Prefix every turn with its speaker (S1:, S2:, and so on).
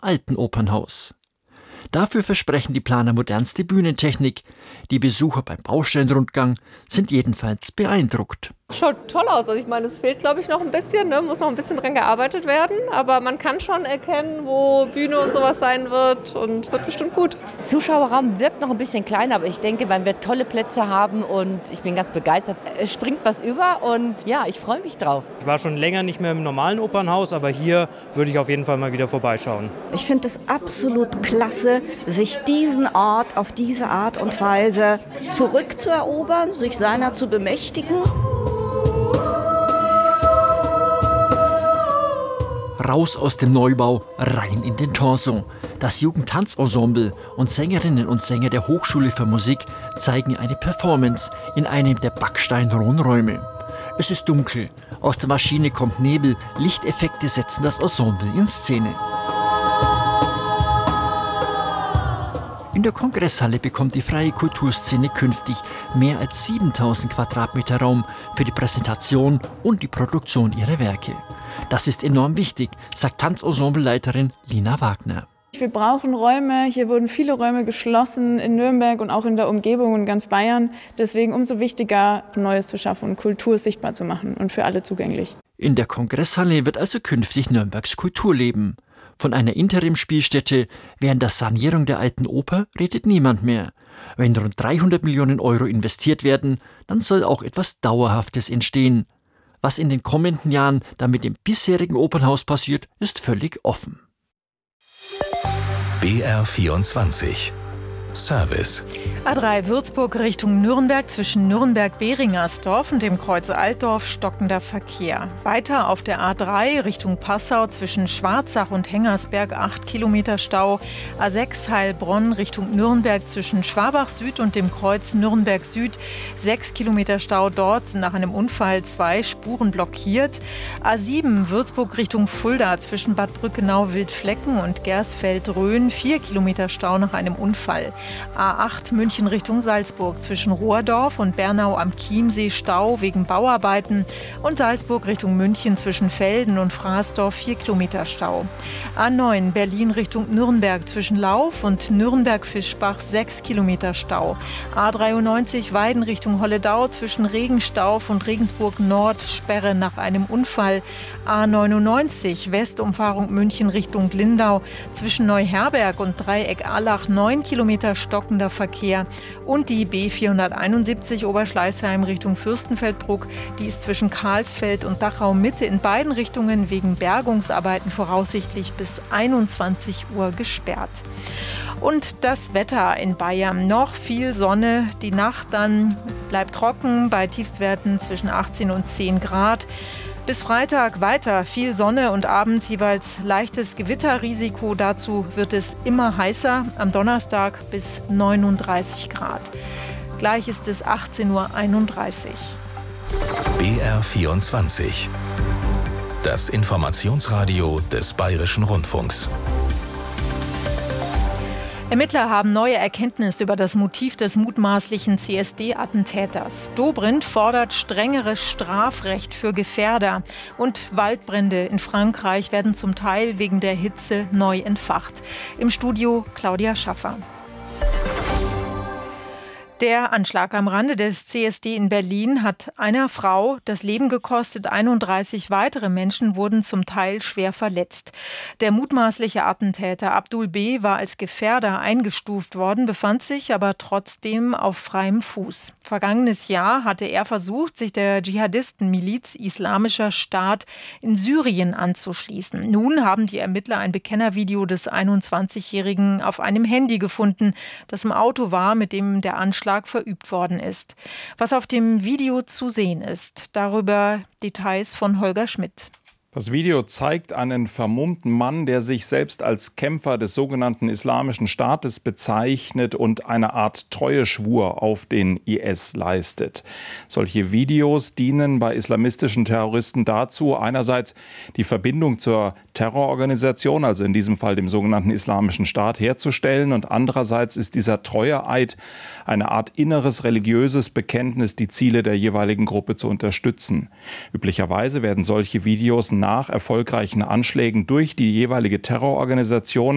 S1: alten Opernhaus. Dafür versprechen die Planer modernste Bühnentechnik. Die Besucher beim Baustellenrundgang sind jedenfalls beeindruckt.
S2: Schaut toll aus. Also ich meine, es fehlt, glaube ich, noch ein bisschen, muss noch ein bisschen dran gearbeitet werden. Aber man kann schon erkennen, wo Bühne und sowas sein wird und wird bestimmt gut.
S3: Der Zuschauerraum wirkt noch ein bisschen klein, aber ich denke, weil wir tolle Plätze haben und ich bin ganz begeistert. Es springt was über und ja, ich freue mich drauf.
S4: Ich war schon länger nicht mehr im normalen Opernhaus, aber hier würde ich auf jeden Fall mal wieder vorbeischauen.
S5: Ich finde es absolut klasse, sich diesen Ort auf diese Art und Weise zurückzuerobern, sich seiner zu bemächtigen.
S1: Raus aus dem Neubau, rein in den Torso. Das Jugendtanzensemble und Sängerinnen und Sänger der Hochschule für Musik zeigen eine Performance in einem der backsteinrohen Räume. Es ist dunkel, aus der Maschine kommt Nebel, Lichteffekte setzen das Ensemble in Szene. In der Kongresshalle bekommt die freie Kulturszene künftig mehr als 7000 Quadratmeter Raum für die Präsentation und die Produktion ihrer Werke. Das ist enorm wichtig, sagt Tanzensembleleiterin Lina Wagner.
S6: Wir brauchen Räume. Hier wurden viele Räume geschlossen in Nürnberg und auch in der Umgebung in ganz Bayern. Deswegen umso wichtiger, Neues zu schaffen und Kultur sichtbar zu machen und für alle zugänglich.
S1: In der Kongresshalle wird also künftig Nürnbergs Kultur leben. Von einer Interimspielstätte während der Sanierung der alten Oper redet niemand mehr. Wenn rund 300 Millionen Euro investiert werden, dann soll auch etwas Dauerhaftes entstehen. Was in den kommenden Jahren dann mit dem bisherigen Opernhaus passiert, ist völlig offen.
S7: BR24 Service.
S8: A3 Würzburg Richtung Nürnberg zwischen Nürnberg-Beringersdorf und dem Kreuz Altdorf stockender Verkehr. Weiter auf der A3 Richtung Passau zwischen Schwarzach und Hengersberg 8 Kilometer Stau. A6 Heilbronn Richtung Nürnberg zwischen Schwabach Süd und dem Kreuz Nürnberg Süd 6 Kilometer Stau. Dort sind nach einem Unfall 2 Spuren blockiert. A7 Würzburg Richtung Fulda zwischen Bad Brückenau-Wildflecken und Gersfeld-Rhön 4 Kilometer Stau nach einem Unfall. A8 München Richtung Salzburg zwischen Rohrdorf und Bernau am Chiemsee Stau wegen Bauarbeiten und Salzburg Richtung München zwischen Velden und Fraßdorf 4 Kilometer Stau. A9 Berlin Richtung Nürnberg zwischen Lauf und Nürnberg-Fischbach 6 Kilometer Stau. A93 Weiden Richtung Holledau zwischen Regenstauf und Regensburg Nord Sperre nach einem Unfall. A99 Westumfahrung München Richtung Lindau zwischen Neuherberg und Dreieck Allach 9 Kilometer stockender Verkehr und die B471 Oberschleißheim Richtung Fürstenfeldbruck, die ist zwischen Karlsfeld und Dachau Mitte in beiden Richtungen wegen Bergungsarbeiten voraussichtlich bis 21 Uhr gesperrt. Und das Wetter in Bayern, noch viel Sonne, die Nacht dann bleibt trocken bei Tiefstwerten zwischen 18 und 10 Grad. Bis Freitag weiter viel Sonne und abends jeweils leichtes Gewitterrisiko. Dazu wird es immer heißer, am Donnerstag bis 39 Grad. Gleich ist es 18:31 Uhr.
S7: BR24. Das Informationsradio des Bayerischen Rundfunks.
S8: Ermittler haben neue Erkenntnisse über das Motiv des mutmaßlichen CSD-Attentäters. Dobrindt fordert strengeres Strafrecht für Gefährder. Und Waldbrände in Frankreich werden zum Teil wegen der Hitze neu entfacht. Im Studio Claudia Schaffer. Der Anschlag am Rande des CSD in Berlin hat einer Frau das Leben gekostet. 31 weitere Menschen wurden zum Teil schwer verletzt. Der mutmaßliche Attentäter Abdul B. war als Gefährder eingestuft worden, befand sich aber trotzdem auf freiem Fuß. Vergangenes Jahr hatte er versucht, sich der Dschihadistenmiliz Islamischer Staat in Syrien anzuschließen. Nun haben die Ermittler ein Bekennervideo des 21-Jährigen auf einem Handy gefunden, das im Auto war, mit dem der Anschlag verübt worden ist. Was auf dem Video zu sehen ist, darüber Details von Holger Schmidt.
S9: Das Video zeigt einen vermummten Mann, der sich selbst als Kämpfer des sogenannten Islamischen Staates bezeichnet und eine Art Treueschwur auf den IS leistet. Solche Videos dienen bei islamistischen Terroristen dazu, einerseits die Verbindung zur Terrororganisation, also in diesem Fall dem sogenannten Islamischen Staat, herzustellen, und andererseits ist dieser Treueeid eine Art inneres religiöses Bekenntnis, die Ziele der jeweiligen Gruppe zu unterstützen. Üblicherweise werden solche Videos nach erfolgreichen Anschlägen durch die jeweilige Terrororganisation